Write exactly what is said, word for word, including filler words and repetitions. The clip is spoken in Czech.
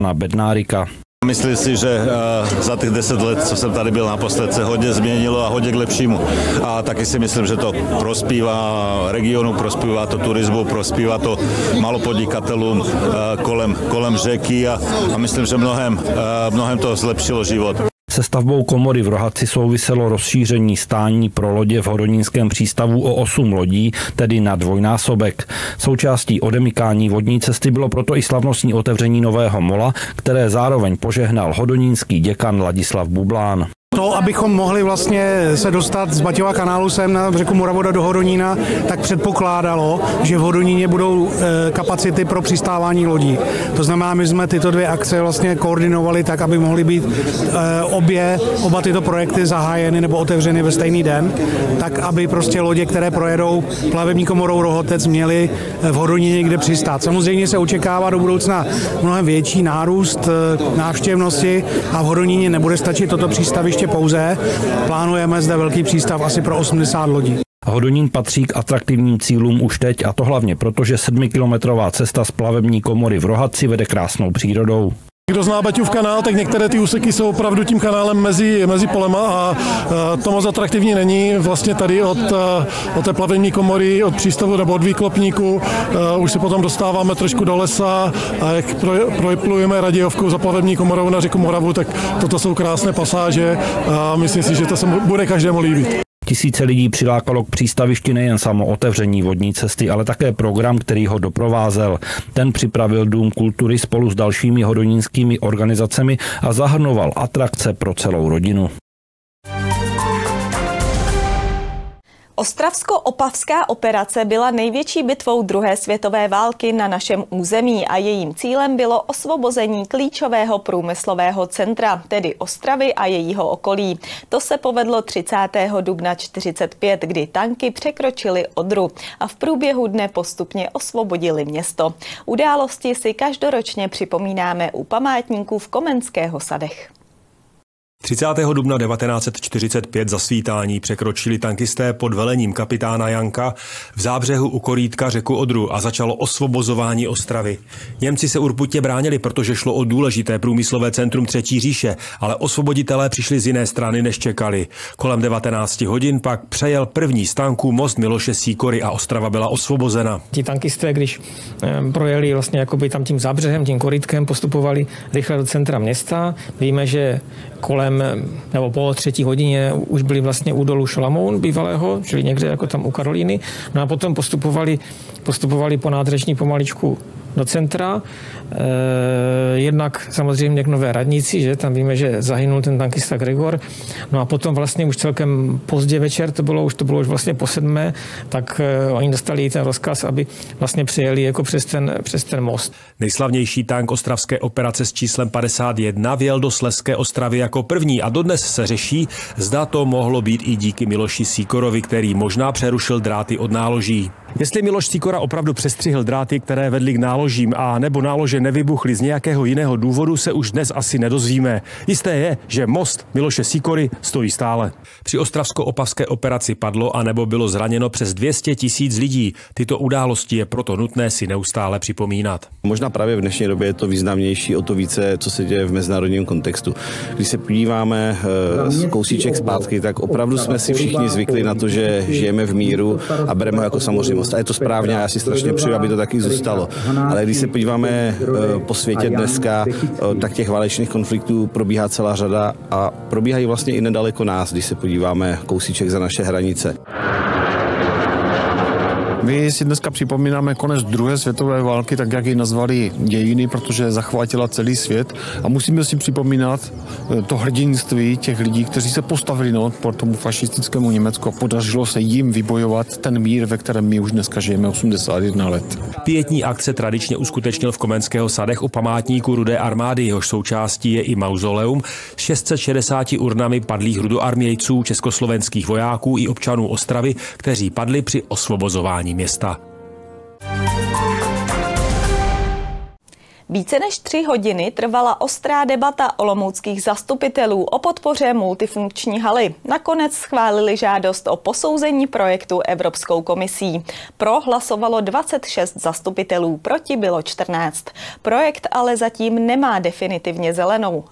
na Bednárika. Myslím si, že za těch deset let, co jsem tady byl naposled, se hodně změnilo a hodně k lepšímu. A taky si myslím, že to prospívá regionu, prospívá to turismu, prospívá to malopodnikatelům kolem, kolem řeky a, a myslím, že mnohem, mnohem to zlepšilo život. Se stavbou komory v Rohatci souviselo rozšíření stání pro lodě v Hodonínském přístavu o osm lodí, tedy na dvojnásobek. Součástí odemykání vodní cesty bylo proto i slavnostní otevření nového mola, které zároveň požehnal hodonínský děkan Ladislav Bublán. To, abychom mohli vlastně se dostat z Baťova kanálu sem na řeku Moravoda do Hodonína, tak předpokládalo, že v Hodoníně budou kapacity pro přistávání lodí. To znamená, my jsme tyto dvě akce vlastně koordinovali tak, aby mohly být obě, oba tyto projekty zahájeny nebo otevřeny ve stejný den, tak aby prostě lodě, které projedou plavební komorou Rohotec, měly v Hodoníně kde přistát. Samozřejmě se očekává do budoucna mnohem větší nárůst návštěvnosti a v Hodoníně nebude stačit toto přístaviště pouze. Plánujeme zde velký přístav asi pro osmdesát lodí. Hodonín patří k atraktivním cílům už teď, a to hlavně proto, že sedmikilometrová cesta z plavební komory v Rohatci vede krásnou přírodou. Kdo zná Baťův kanál, tak některé ty úseky jsou opravdu tím kanálem mezi, mezi polema a to moc atraktivní není. Vlastně tady od, od té plavební komory, od přístavu nebo od výklopníku už se potom dostáváme trošku do lesa a jak proplujeme radiovkou za plavební komorou na řeku Moravu, tak toto jsou krásné pasáže a myslím si, že to se bude každému líbit. Tisíce lidí přilákalo k přístavišti nejen samo otevření vodní cesty, ale také program, který ho doprovázel. Ten připravil Dům kultury spolu s dalšími hodonínskými organizacemi a zahrnoval atrakce pro celou rodinu. Ostravsko-opavská operace byla největší bitvou druhé světové války na našem území a jejím cílem bylo osvobození klíčového průmyslového centra, tedy Ostravy a jejího okolí. To se povedlo třicátého dubna čtyřicet pět, kdy tanky překročily Odru a v průběhu dne postupně osvobodili město. Události si každoročně připomínáme u památníků v Komenského sadech. třicátého dubna devatenáct set čtyřicet pět za svítání překročili tankisté pod velením kapitána Janka v Zábřehu u korytka řeku Odru a začalo osvobozování Ostravy. Němci se urputně bránili, protože šlo o důležité průmyslové centrum Třetí říše, ale osvoboditelé přišli z jiné strany, než čekali. Kolem devatenácti hodin pak přejel první z tanků most Miloše Sýkory a Ostrava byla osvobozena. Ti tankisté, když projeli vlastně jakoby tam tím Zábřehem, tím korytkem, postupovali rychle do centra města. Víme, že kolem nebo po třetí hodině už byli vlastně u dolu Šalamoun bývalého, čili někde jako tam u Karolíny. No a potom postupovali, postupovali po nádražní pomaličku do centra. E, jednak samozřejmě k Nové radnici, že tam víme, že zahynul ten tankista Gregor. No a potom vlastně už celkem pozdě večer, to bylo už, to bylo už vlastně po sedmé, tak e, oni dostali ten rozkaz, aby vlastně přijeli jako přes ten, přes ten most. Nejslavnější tank ostravské operace s číslem padesát jedna vjel do Slezské Ostravy jako první a dodnes se řeší, zda to mohlo být i díky Miloši Sýkorovi, který možná přerušil dráty od náloží. Jestli Miloš Sýkora opravdu přestřihl dráty, které vedly k náložím, a nebo nálože nevybuchly z nějakého jiného důvodu, se už dnes asi nedozvíme. Jisté je, že most Miloše Sýkory stojí stále. Při ostravsko-opavské operaci padlo a nebo bylo zraněno přes dvě stě tisíc lidí. Tyto události je proto nutné si neustále připomínat. Možná právě v dnešní době je to významnější o to více, co se děje v mezinárodním kontextu. Když se podíváme z kousíček zpátky, tak opravdu jsme si všichni zvykli na to, že žijeme v míru a bereme ho jako samozřejmost. A je to správně a já si strašně přeju, aby to taky zůstalo. Ale když se podíváme po světě dneska, tak těch válečných konfliktů probíhá celá řada a probíhají vlastně i nedaleko nás, když se podíváme kousíček za naše hranice. My si dneska připomínáme konec druhé světové války, tak jak ji nazvali dějiny, protože zachvátila celý svět a musíme si připomínat to hrdinství těch lidí, kteří se postavili no, po tomu fašistickému Německu a podařilo se jim vybojovat ten mír, ve kterém my už dneska žijeme osmdesát jedna let. Pietní akce tradičně uskutečnil v Komenského sadech u památníku Rudé armády, jehož součástí je i mauzoleum s šest set šedesáti urnami padlých rudoarmějců, československých vojáků i občanů Ostravy, kteří padli při osvobozování města. Více než tři hodiny trvala ostrá debata olomouckých zastupitelů o podpoře multifunkční haly. Nakonec schválili žádost o posouzení projektu Evropskou komisí. Pro hlasovalo dvacet šest zastupitelů, proti bylo čtrnáct. Projekt ale zatím nemá definitivně zelenou.